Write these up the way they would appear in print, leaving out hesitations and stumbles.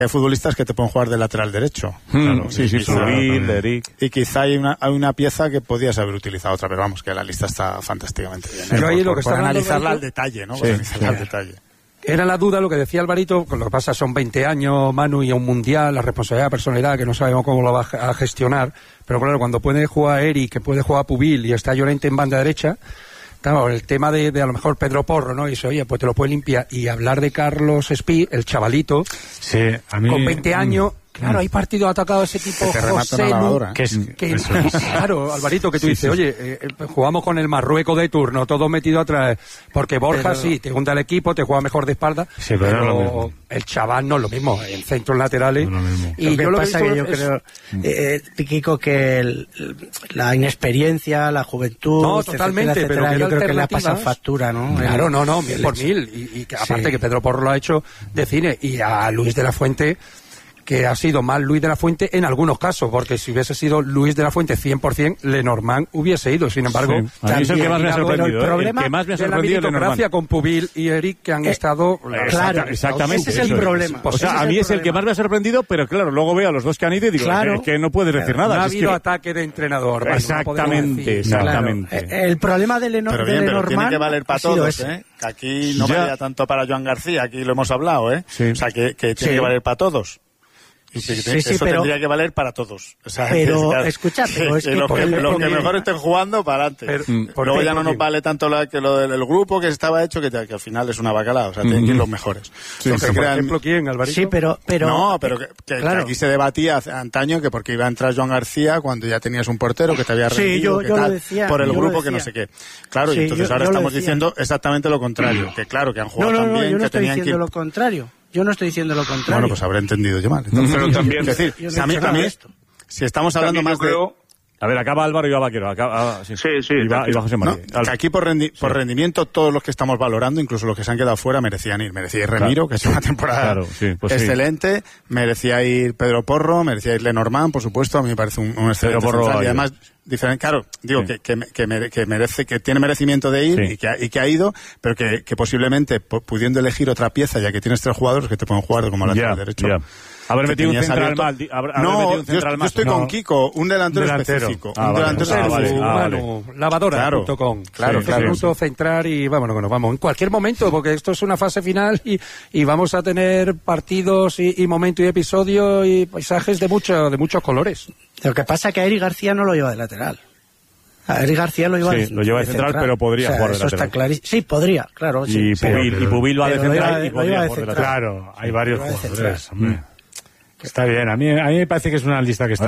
hay futbolistas que te pueden jugar de lateral derecho. Claro, sí, Pubil, Eric. Y quizá hay una pieza que podías haber utilizado otra, pero vamos, que la lista está fantásticamente bien. Yo ahí lo que por analizarla Alvarito, al detalle, ¿no? Por analizarla al detalle. Era la duda, lo que decía Alvarito, con lo que pasa son 20 años, Manu, y a un mundial, la responsabilidad, la personalidad, que no sabemos cómo lo va a gestionar, pero claro, cuando puede jugar Eric, que puede jugar Pubil y está Llorente en banda derecha, claro, el tema de a lo mejor Pedro Porro, ¿no? Y dice, oye, pues te lo puede limpiar, y hablar de Carlos Espí, el chavalito, sí, a mí, con 20 años... Claro, hay partidos atacados de ese tipo, José Lu, claro, Alvarito, que tú dices, oye, jugamos con el Marruecos de turno, todo metido atrás, porque Borja sí, te junta el equipo, te juega mejor de espalda, sí, pero el chaval no es lo mismo, el centro laterales. No es lo mismo. Y lo que pasa que yo creo, Kiko, que la inexperiencia, la juventud, no, totalmente, etcétera, pero yo creo que le ha pasado factura, ¿no? Claro, no, mil por mil, y que aparte que Pedro Porro lo ha hecho de cine, y a Luis de la Fuente, que ha sido más Luis de la Fuente en algunos casos, porque si hubiese sido Luis de la Fuente 100%, Lenormand hubiese ido. Sin embargo, sí. A mí es el que más me ha sorprendido. El que más me ha sorprendido es Lenormand, con Pubil y Eric, que han estado... Claro, exactamente. Ese es el problema. O sea, a mí es el que más me ha sorprendido, pero claro, luego veo a los dos que han ido y digo, es que no puedes decir nada. No ha habido ataque de entrenador. Exactamente. El problema de Lenormand tiene que valer para todos, ¿eh? Que aquí no valía tanto para Joan García, aquí lo hemos hablado, ¿eh? Sí. O sea, que tiene que valer para todos. Eso tendría que valer para todos. O sea, pero, escucha, pero es que... Los que mejor estén jugando, para adelante. Luego ya no nos vale tanto lo del grupo que estaba hecho, que al final es una bacalao. O sea, tienen que ir los mejores. Sí, por ejemplo, ¿quién, Alvarito? Sí, pero no, pero que aquí se debatía antaño que porque iba a entrar Joan García cuando ya tenías un portero que te había rendido, yo lo decía, por el grupo que no sé qué. Claro, y entonces ahora estamos diciendo exactamente lo contrario. Que claro, que han jugado tan bien, que tenían que... yo no estoy diciendo lo contrario. Yo no estoy diciendo lo contrario. Bueno, pues habré entendido yo mal. Entonces, pero también... Es decir, a mí si estamos hablando más de... A ver, acaba Álvaro y va Vaquero. Sí. Y va José María. No, que aquí por rendimiento todos los que estamos valorando, incluso los que se han quedado fuera, merecían ir. Merecía ir Remiro, que es una temporada excelente. Merecía ir Pedro Porro, merecía ir Lenormand, por supuesto. A mí me parece un excelente central. Y además, diferente, claro, digo que merece, que tiene merecimiento de ir y que ha ido, pero que posiblemente pudiendo elegir otra pieza, ya que tienes tres jugadores que te pueden jugar como lateral derecho. Haber metido un central mal. Yo estoy con Kiko, un delantero específico. Un delantero específico. Lavadora.com. Claro. Minuto central y vámonos que nos vamos. En cualquier momento, porque esto es una fase final y vamos a tener partidos y momentos y episodios y paisajes de muchos colores. Lo que pasa es que a Eric García no lo lleva de lateral. A Eric García lo lleva de central, pero podría jugar de lateral. Está clarísimo. Sí, podría, claro. Y Pubil va de central y podría jugar de lateral. Claro, hay varios jugadores. Está bien, a mí me parece que es una lista que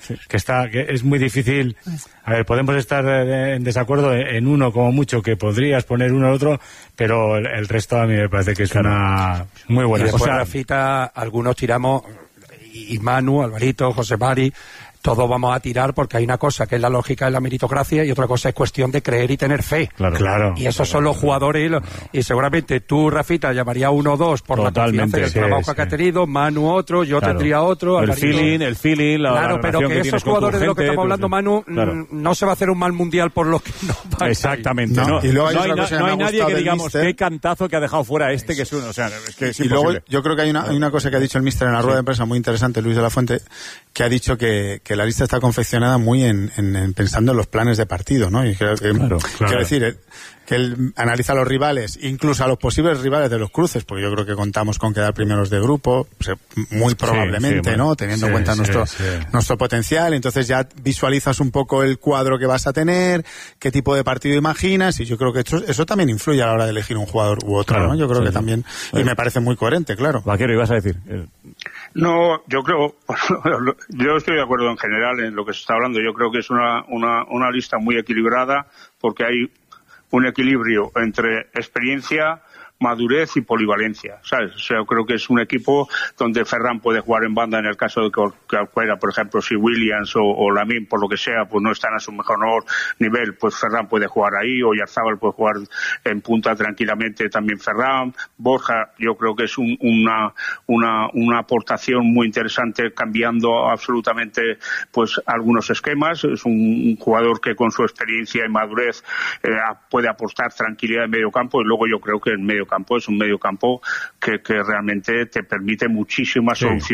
es muy difícil. A ver, podemos estar en desacuerdo en uno como mucho, que podrías poner uno al otro, pero el resto a mí me parece que es una muy buena. Y después Rafita, algunos tiramos, y Manu, Alvarito, José Mari, todos vamos a tirar porque hay una cosa que es la lógica de la meritocracia y otra cosa es cuestión de creer y tener fe. Claro. Y esos son los jugadores y seguramente tú, Rafita, llamaría 1 o 2 por la confianza y el trabajo que ha tenido, Manu otro, yo tendría otro. El feeling, claro, pero que esos jugadores de los que estamos hablando, Manu, no se va a hacer un mal mundial por los que no van. Exactamente. Y luego no hay nadie que digamos qué cantazo que ha dejado fuera que es uno. O sea, es que es imposible. Y luego yo creo que hay una cosa que ha dicho el míster en la rueda de prensa muy interesante, Luis de la Fuente, que ha dicho que la lista está confeccionada muy en pensando en los planes de partido, ¿no? Y creo que, quiero decir, que él analiza a los rivales, incluso a los posibles rivales de los cruces, porque yo creo que contamos con quedar primeros de grupo, muy probablemente, ¿no? Teniendo en cuenta nuestro potencial, entonces ya visualizas un poco el cuadro que vas a tener, qué tipo de partido imaginas, y yo creo que eso también influye a la hora de elegir un jugador u otro, ¿no? Yo creo que también, y me parece muy coherente, claro. Vaquero, ibas a decir... No, yo creo, yo estoy de acuerdo en general en lo que se está hablando. Yo creo que es una lista muy equilibrada porque hay un equilibrio entre experiencia, madurez y polivalencia, ¿sabes? O sea, yo creo que es un equipo donde Ferran puede jugar en banda en el caso de que cualquiera, por ejemplo, si Williams o Lamine, por lo que sea, pues no están a su mejor nivel, pues Ferran puede jugar ahí, o Oyarzabal puede jugar en punta tranquilamente también Ferran. Borja, yo creo que es una aportación muy interesante, cambiando absolutamente pues algunos esquemas. Es un jugador que con su experiencia y madurez puede aportar tranquilidad en medio campo, y luego yo creo que en medio campo es un medio campo que realmente te permite muchísimas soluciones